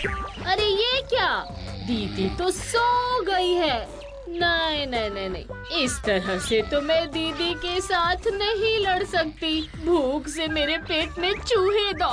अरे ये क्या? दीदी तो सो गई है। नहीं नहीं नहीं नहीं, इस तरह से तो मैं दीदी के साथ नहीं लड़ सकती। भूख से मेरे पेट में चूहे दौड़